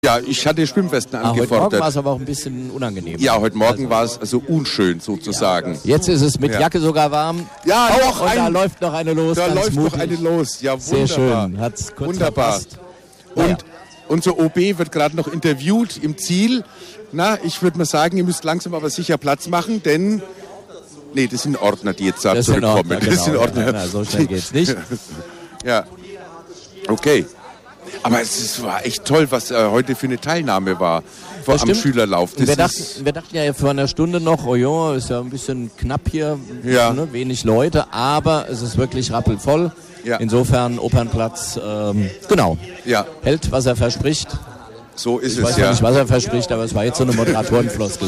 Ja, ich hatte Schwimmwesten angefordert. Heute Morgen war es aber auch ein bisschen unangenehm. Ja, heute Morgen war es also unschön sozusagen. Ja. Jetzt ist es mit Jacke sogar warm. Ja, und da läuft noch eine los. Da ganz läuft mutig. noch eine los. Ja, wunderbar. Sehr schön. Hat's kurz verpasst. Und unser OB wird gerade noch interviewt im Ziel. Na, ich würde mal sagen, ihr müsst langsam aber sicher Platz machen, denn... Nee, das sind Ordner, die jetzt da zurückkommen. Ordner, genau. Das sind Ordner. Na, so schnell geht's nicht. Ja, okay. Aber es war echt toll, was heute für eine Teilnahme war am Schülerlauf. Wir dachten ja vor einer Stunde noch, oh ja, ist ja ein bisschen knapp hier, ne, wenig Leute, aber es ist wirklich rappelvoll. Ja. Insofern Opernplatz, hält, was er verspricht. So ist ich weiß ja nicht, was er verspricht, aber es war jetzt so eine Moderatorenfloskel.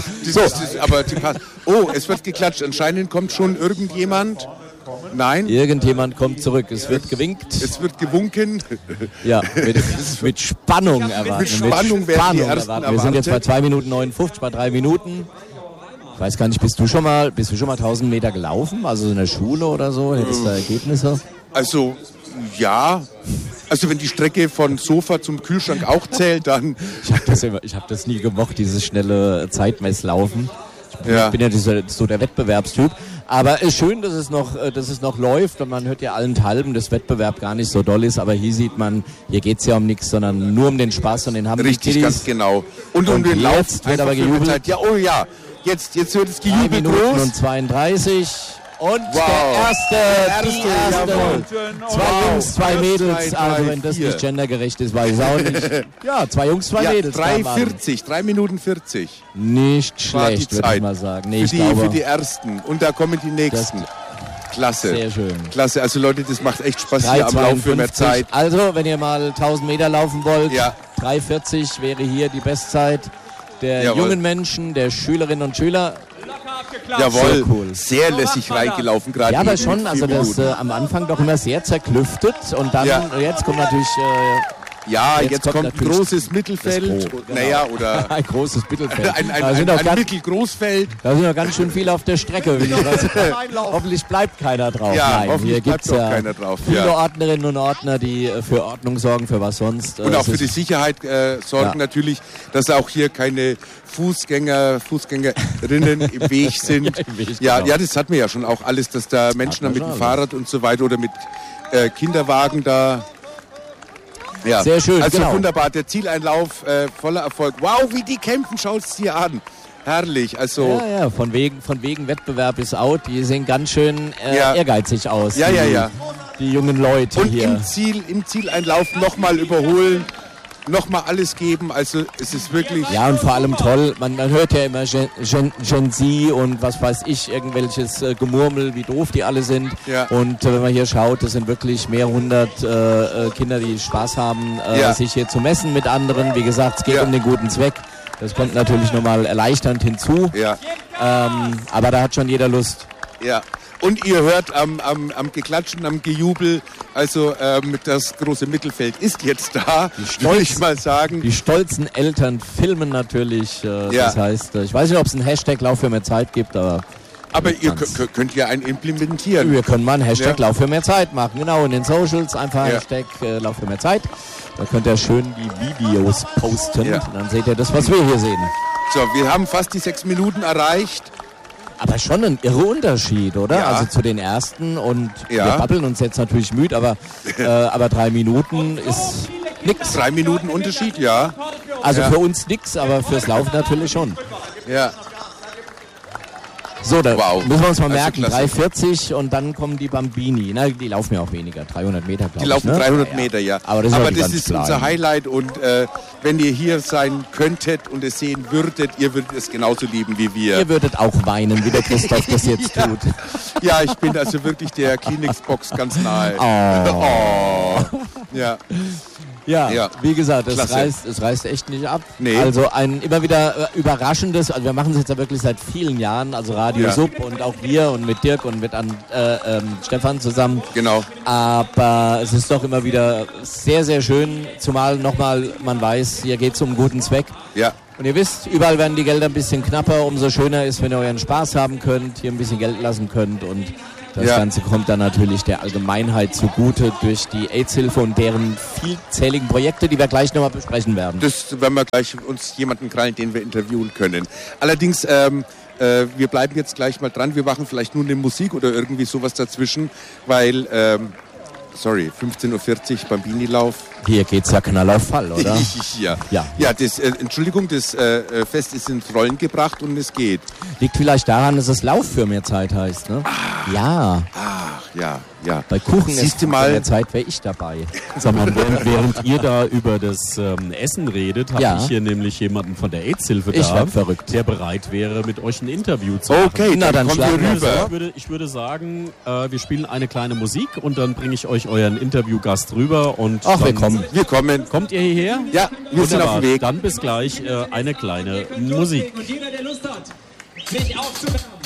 Es wird geklatscht. Anscheinend kommt schon irgendjemand. Nein. Irgendjemand kommt zurück. Es wird gewinkt. Es wird gewunken. Ja, mit Spannung erwarten. Mit Spannung werden die Ersten erwarten. Wir sind jetzt bei 2 Minuten 59, bei 3 Minuten. Ich weiß gar nicht, bist du schon mal 1000 Meter gelaufen? Also in der Schule oder so? Hättest du da Ergebnisse? Also, ja. Also wenn die Strecke von Sofa zum Kühlschrank auch zählt, dann... Ich hab das nie gemocht, dieses schnelle Zeitmesslaufen. Ich bin ja so der Wettbewerbstyp. Aber es ist schön, dass es noch läuft und man hört ja allenthalben, dass Wettbewerb gar nicht so doll ist. Aber hier sieht man, hier geht es ja um nichts, sondern nur um den Spaß und den haben richtig, ganz genau. Und um den Lauf wird aber gejubelt. Ja, oh ja, jetzt wird es gejubelt. 3 Minuten und 32. Und der erste. 2 Jungs, 2 Mädels. Also wenn das nicht gendergerecht ist, weiß ich auch nicht. Ja, 2 Jungs, 2 Mädels. 3 Minuten 40. Nicht schlecht, würde ich mal sagen. Nee, für die Ersten. Und da kommen die Nächsten. Klasse. Sehr schön. Klasse, also Leute, das macht echt Spaß hier am Lauf für mehr Zeit. Also, wenn ihr mal 1000 Meter laufen wollt, 3,40 wäre hier die Bestzeit der jungen Menschen, der Schülerinnen und Schüler. Jawohl, sehr cool. Sehr lässig reingelaufen gerade. Ja, aber schon, also das am Anfang doch immer sehr zerklüftet und dann, jetzt kommt natürlich... jetzt kommt ein großes Mittelfeld. Oder ein großes Mittelfeld. Ein Mittelgroßfeld. Da sind noch ganz schön viele auf der Strecke. Hoffentlich bleibt keiner drauf. Ja, nein, hier gibt es keiner drauf. Viele Ordnerinnen und Ordner, die für Ordnung sorgen, für was sonst. Und auch für die Sicherheit sorgen natürlich, dass auch hier keine Fußgängerinnen im Weg sind. Ja, das hatten wir ja schon auch alles, dass da Menschen mit dem Fahrrad und so weiter oder mit Kinderwagen da... Ja, sehr schön, also wunderbar, der Zieleinlauf voller Erfolg. Wow, wie die kämpfen, schaut es dir an. Herrlich, also... Ja, von wegen Wettbewerb ist out, die sehen ganz schön ehrgeizig aus. Die jungen Leute und hier. Und im Zieleinlauf nochmal überholen, nochmal alles geben, also es ist wirklich... Ja, und vor allem toll, man hört ja immer Gen Z und was weiß ich, irgendwelches Gemurmel, wie doof die alle sind. Ja. Und wenn man hier schaut, das sind wirklich mehrere hundert Kinder, die Spaß haben, sich hier zu messen mit anderen. Wie gesagt, es geht um den guten Zweck. Das kommt natürlich nochmal erleichternd hinzu. Ja. Aber da hat schon jeder Lust. Ja. Und ihr hört am Geklatschen, am Gejubel, also das große Mittelfeld ist jetzt da, würde ich mal sagen. Die stolzen Eltern filmen natürlich, das heißt, ich weiß nicht, ob es einen Hashtag Lauf für mehr Zeit gibt, aber ihr könnt ja einen implementieren. Wir können mal einen Hashtag Lauf für mehr Zeit machen, genau, in den Socials einfach Hashtag Lauf für mehr Zeit. Da könnt ihr schön die Videos posten und dann seht ihr das, was wir hier sehen. So, wir haben fast die 6 Minuten erreicht. Aber schon ein irre Unterschied, oder? Ja. Also zu den ersten und wir babbeln uns jetzt natürlich müde, aber 3 Minuten ist nix. 3 Minuten Unterschied, ja. Also für uns nix, aber fürs Laufen natürlich schon. Ja. So, da müssen wir uns mal merken, 3,40 und dann kommen die Bambini. Na, die laufen ja auch weniger, 300 Meter, glaube ich. Die laufen 300 Meter, ja. Aber das ist unser Highlight und wenn ihr hier sein könntet und es sehen würdet, ihr würdet es genauso lieben wie wir. Ihr würdet auch weinen, wie der Christoph das jetzt tut. Ja, ich bin also wirklich der Kleenex-Box ganz nahe. Ja. Ja, wie gesagt, es reißt echt nicht ab. Nee. Also ein immer wieder überraschendes, also wir machen es jetzt ja wirklich seit vielen Jahren, also Radio Sub und auch wir und mit Dirk und mit Stefan zusammen. Genau. Aber es ist doch immer wieder sehr, sehr schön, zumal nochmal man weiß, hier geht es um einen guten Zweck. Ja. Und ihr wisst, überall werden die Gelder ein bisschen knapper, umso schöner ist, wenn ihr euren Spaß haben könnt, hier ein bisschen Geld lassen könnt und Das Ganze kommt dann natürlich der Allgemeinheit zugute durch die AIDS-Hilfe und deren vielzähligen Projekte, die wir gleich nochmal besprechen werden. Das werden wir gleich uns jemanden krallen, den wir interviewen können. Allerdings, wir bleiben jetzt gleich mal dran. Wir machen vielleicht nur eine Musik oder irgendwie sowas dazwischen, weil, 15:40 Uhr Bambini-Lauf. Hier geht's ja Knall auf Fall, oder? Ja, Entschuldigung, das Fest ist ins Rollen gebracht und es geht. Liegt vielleicht daran, dass es Lauf für mehr Zeit heißt, ne? Ja. Bei Kuchen Siehst ist mal, der Zeit wäre ich dabei. Sag mal, während ihr da über das Essen redet, habe ich hier nämlich jemanden von der AIDS-Hilfe da, der bereit wäre, mit euch ein Interview zu machen. Okay, dann kommen wir rüber. Ich würde sagen, wir spielen eine kleine Musik und dann bringe ich euch euren Interviewgast rüber. Und wir kommen. Kommt ihr hierher? Ja, wir sind auf dem Weg. Dann bis gleich eine kleine Musik. Und jeder, der Lust hat, sich aufzuwärmen.